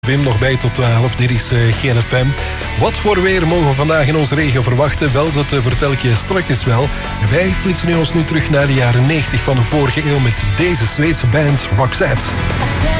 Wim nog bij tot 12, dit is GNFM. Wat voor weer mogen we vandaag in onze regio verwachten? Wel, dat vertel ik je straks wel. En wij flitsen ons nu terug naar de jaren 90 van de vorige eeuw met deze Zweedse band Roxette.